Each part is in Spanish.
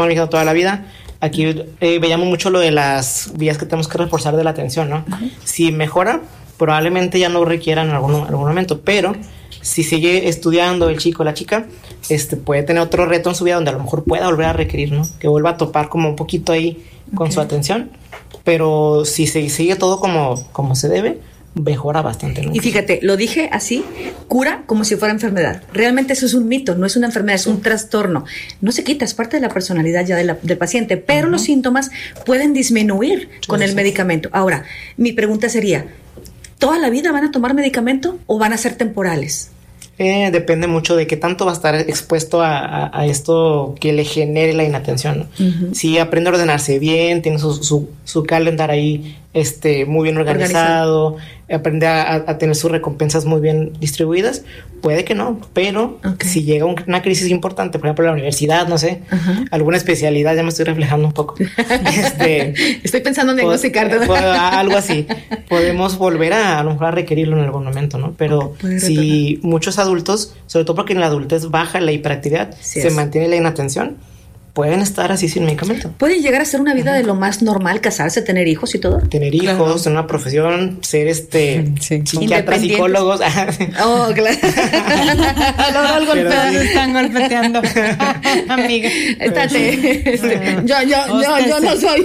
ligado toda la vida. Aquí veíamos mucho lo de las vías que tenemos que reforzar de la atención, ¿no? Si mejora, probablemente ya no requieran en algún momento, pero si sigue estudiando el chico o la chica, puede tener otro reto en su vida donde a lo mejor pueda volver a requerir, ¿no? Que vuelva a topar como un poquito ahí con su atención, pero si se sigue todo como se debe, mejora bastante, ¿no? Y fíjate, lo dije así, cura como si fuera enfermedad. Realmente eso es un mito, no es una enfermedad, es un trastorno. No se quita, es parte de la personalidad ya del paciente, pero los síntomas pueden disminuir con el medicamento. Ahora, mi pregunta sería, ¿toda la vida van a tomar medicamento o van a ser temporales? Depende mucho de qué tanto va a estar expuesto a esto que le genere la inatención, ¿no? Si aprende a ordenarse bien, tiene su calendario ahí muy bien organizado, aprende a tener sus recompensas muy bien distribuidas, puede que no, pero si llega una crisis importante, por ejemplo la universidad, no sé, alguna especialidad, ya me estoy reflejando un poco, estoy pensando en diagnosticar algo así, podemos volver a lo mejor a requerirlo en algún momento, ¿no? Pero si muchos adultos, sobre todo porque en la adultez baja la hiperactividad, se mantiene la inatención, pueden estar así sin medicamento. ¿Pueden llegar a ser una vida de lo más normal, casarse, tener hijos y todo? Tener hijos, tener una profesión, ser psiquiatras, psicólogos. Oh, claro. Están golpeteando. Amiga. Estate. Yo no soy.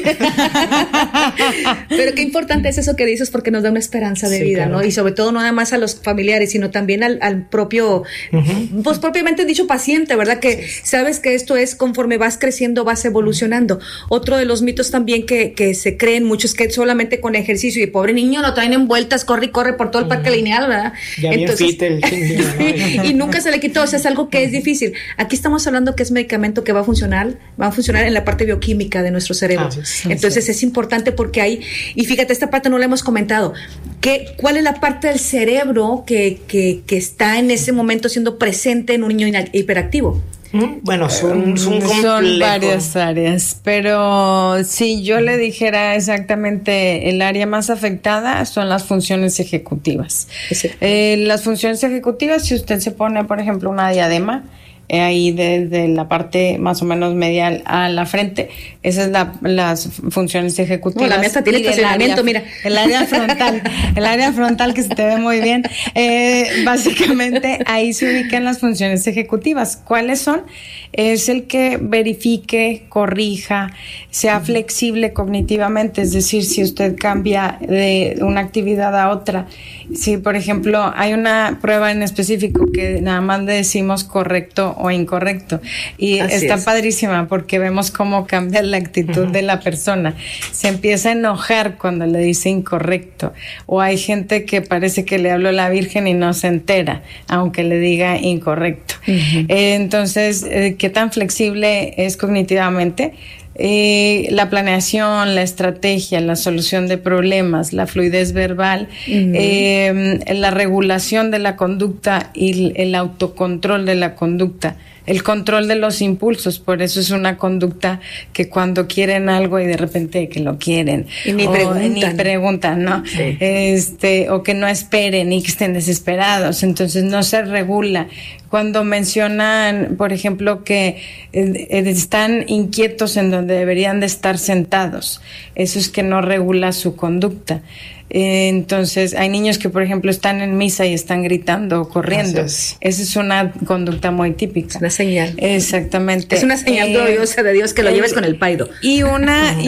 Pero qué importante es eso que dices, porque nos da una esperanza de vida, claro, ¿no? Y sobre todo no nada más a los familiares, sino también al propio, pues propiamente dicho paciente, ¿verdad? Que sabes que esto es conforme vas creciendo, vas evolucionando. Otro de los mitos también que se creen muchos, que solamente con ejercicio, y pobre niño lo traen en vueltas, corre y corre por todo el parque lineal, ¿verdad? Ya entonces, bien fit el y nunca se le quitó, o sea, es algo que es difícil. Aquí estamos hablando que es medicamento que va a funcionar en la parte bioquímica de nuestro cerebro. Entonces es importante porque hay, y fíjate, esta parte no la hemos comentado, ¿cuál es la parte del cerebro que está en ese momento siendo presente en un niño hiperactivo? Bueno, son varias áreas, pero si yo le dijera exactamente el área más afectada son las funciones ejecutivas. Las funciones ejecutivas, si usted se pone, por ejemplo, una diadema, ahí desde la parte más o menos medial a la frente, esas son las funciones ejecutivas. La mesa tiene estacionamiento, mira. El área frontal que se te ve muy bien. Básicamente ahí se ubican las funciones ejecutivas. ¿Cuáles son? Es el que verifique, corrija, sea flexible cognitivamente, es decir, si usted cambia de una actividad a otra. Si, por ejemplo, hay una prueba en específico que nada más le decimos correcto o incorrecto, y está padrísima porque vemos cómo cambia la actitud de la persona. Se empieza a enojar cuando le dice incorrecto, o hay gente que parece que le habló la Virgen y no se entera aunque le diga incorrecto. Entonces, ¿qué tan flexible es cognitivamente? La planeación, la estrategia, la solución de problemas, la fluidez verbal, la regulación de la conducta y el autocontrol de la conducta, el control de los impulsos. Por eso es una conducta que cuando quieren algo y de repente que lo quieren y ni preguntan, ¿no? Sí. O que no esperen y que estén desesperados, entonces no se regula. Cuando mencionan, por ejemplo, que están inquietos en donde deberían de estar sentados, eso es que no regula su conducta. Entonces, hay niños que, por ejemplo, están en misa y están gritando o corriendo. Esa es una conducta muy típica. Es una señal. Exactamente. Es una señal gloriosa de Dios que lo lleves con el paido. Y una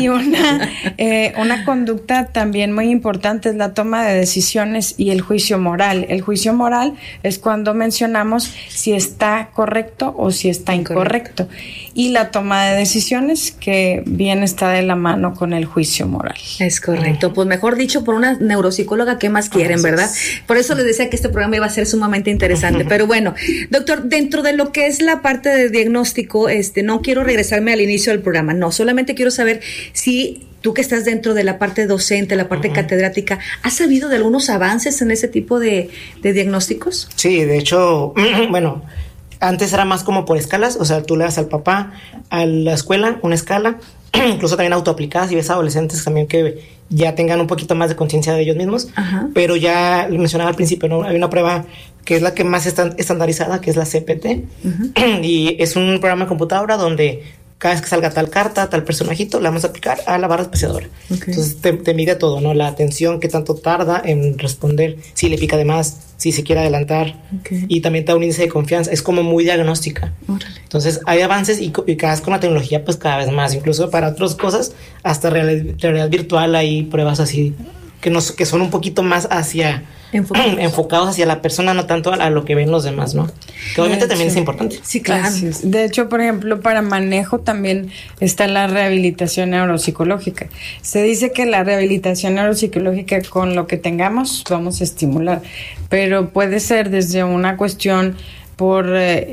conducta también muy importante es la toma de decisiones y el juicio moral. El juicio moral es cuando mencionamos si está correcto o si está incorrecto. Y la toma de decisiones, que bien está de la mano con el juicio moral. Es correcto. Pues mejor dicho, por una neuropsicóloga, ¿qué más quieren, verdad? Por eso les decía que este programa iba a ser sumamente interesante. Pero bueno, doctor, dentro de lo que es la parte de diagnóstico, no quiero regresarme al inicio del programa, no, solamente quiero saber si tú, que estás dentro de la parte docente, la parte catedrática, ¿has sabido de algunos avances en ese tipo de diagnósticos? Sí, de hecho, bueno, antes era más como por escalas, o sea, tú le das al papá a la escuela una escala, incluso también autoaplicadas, y ves adolescentes también que ya tengan un poquito más de conciencia de ellos mismos. Pero ya le mencionaba al principio, ¿no? Hay una prueba que es la que más está estandarizada, que es la CPT, y es un programa de computadora donde cada vez que salga tal carta, tal personajito, le vamos a aplicar a la barra espaciadora. Entonces te mide todo, ¿no? La atención, qué tanto tarda en responder, si le pica de más, si se quiere adelantar, y también te da un índice de confianza. Es como muy diagnóstica. Entonces hay avances y cada vez con la tecnología pues cada vez más, incluso para otras cosas, hasta realidad virtual hay pruebas así que son un poquito más hacia enfocados hacia la persona, no tanto a lo que ven los demás, ¿no? Que obviamente también es importante. Sí, claro. De hecho, por ejemplo, para manejo también está la rehabilitación neuropsicológica. Se dice que la rehabilitación neuropsicológica, con lo que tengamos vamos a estimular, pero puede ser desde una cuestión por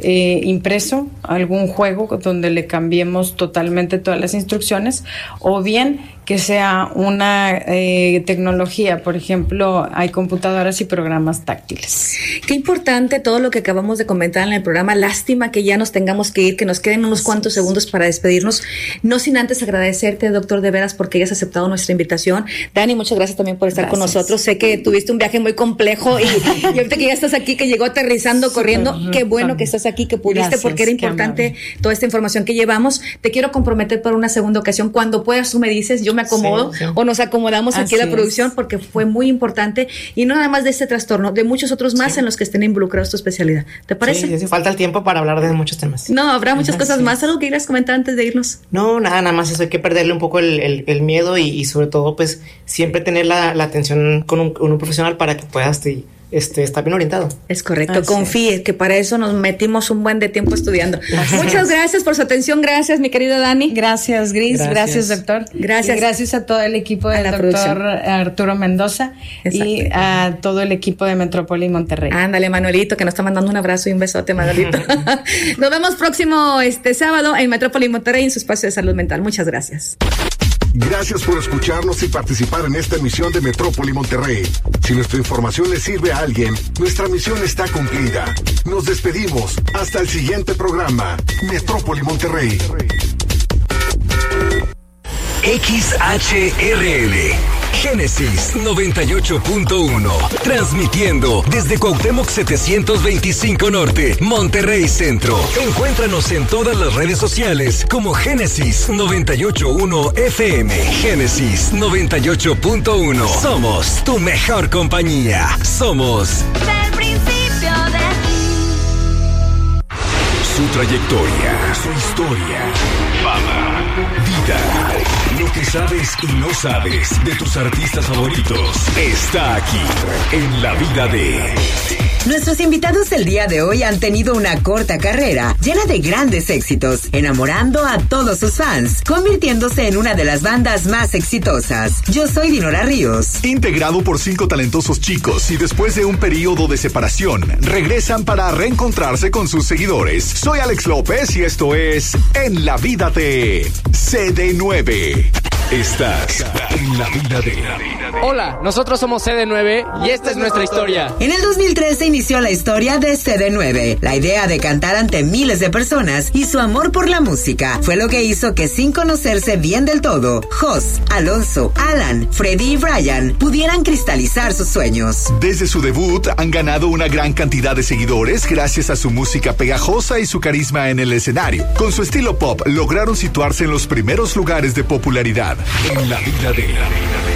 impreso, algún juego donde le cambiemos totalmente todas las instrucciones, o bien que sea una tecnología. Por ejemplo, hay computadoras y programas táctiles. Qué importante todo lo que acabamos de comentar en el programa. Lástima que ya nos tengamos que ir, que nos queden unos cuantos segundos para despedirnos. No sin antes agradecerte, doctor, de veras, porque hayas aceptado nuestra invitación. Dani, muchas gracias también por estar con nosotros. Sé que tuviste un viaje muy complejo y ahorita que ya estás aquí, que llegó aterrizando, corriendo, qué bueno que estás aquí, que pudiste, porque era importante toda esta información que llevamos. Te quiero comprometer por una segunda ocasión. Cuando puedas, tú me dices, yo me acomodo, o nos acomodamos aquí en la producción, porque fue muy importante, y no nada más de este trastorno, de muchos otros más en los que estén involucrados tu especialidad. ¿Te parece? Sí, falta el tiempo para hablar de muchos temas. No, habrá muchas cosas más. ¿Algo que quieras comentar antes de irnos? No, nada más eso, hay que perderle un poco el miedo y sobre todo pues siempre tener la atención con un profesional para que puedas está bien orientado. Es correcto, confíe que para eso nos metimos un buen de tiempo estudiando. Muchas gracias por su atención, gracias mi querido Dani. Gracias Gris, gracias doctor. Gracias. Y gracias a todo el equipo del doctor Arturo Mendoza. Exacto. Y a todo el equipo de Metrópoli Monterrey. Ándale, Manuelito, que nos está mandando un abrazo y un besote, Manuelito. Nos vemos próximo sábado en Metrópoli Monterrey en su espacio de salud mental. Muchas gracias. Gracias por escucharnos y participar en esta emisión de Metrópoli Monterrey. Si nuestra información le sirve a alguien, nuestra misión está cumplida. Nos despedimos. Hasta el siguiente programa. Metrópoli Monterrey. XHRL Génesis 98.1, transmitiendo desde Cuauhtémoc 725 Norte, Monterrey Centro. Encuéntranos en todas las redes sociales como Génesis 98.1 FM. Génesis 98.1. Somos tu mejor compañía. Somos del principio de su trayectoria, su historia, fama, vida. Lo que sabes y no sabes de tus artistas favoritos está aquí en La Vida de... Nuestros invitados el día de hoy han tenido una corta carrera llena de grandes éxitos, enamorando a todos sus fans, convirtiéndose en una de las bandas más exitosas. Yo soy Dinora Ríos. Integrado por 5 talentosos chicos y después de un periodo de separación, regresan para reencontrarse con sus seguidores. Soy Alex López y esto es En la Vida de CD9. Estás en La Vida de... Hola, nosotros somos CD9 y esta es nuestra historia. En el 2013 inició la historia de CD9. La idea de cantar ante miles de personas y su amor por la música fue lo que hizo que, sin conocerse bien del todo, Jos, Alonso, Alan, Freddy y Brian pudieran cristalizar sus sueños. Desde su debut han ganado una gran cantidad de seguidores gracias a su música pegajosa y su carisma en el escenario. Con su estilo pop lograron situarse en los primeros lugares de popularidad. En La Vida de...